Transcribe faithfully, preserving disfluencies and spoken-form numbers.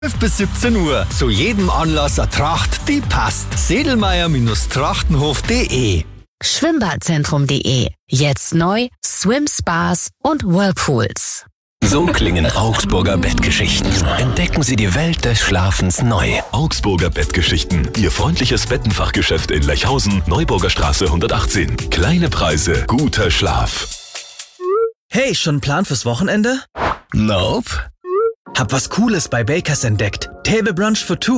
fünf bis siebzehn Uhr. Zu jedem Anlass eine Tracht, die passt. Sedelmeier-Trachtenhof punkt de Schwimmbadzentrum punkt de. Jetzt neu Swim Spas und Whirlpools. So klingen Augsburger Bettgeschichten. Entdecken Sie die Welt des Schlafens neu. Augsburger Bettgeschichten. Ihr freundliches Bettenfachgeschäft in Lechhausen, Neuburger Straße hundertachtzehn. Kleine Preise, guter Schlaf. Hey, schon einen Plan fürs Wochenende? Nope. Hab was Cooles bei Bakers entdeckt. Table Brunch for Two.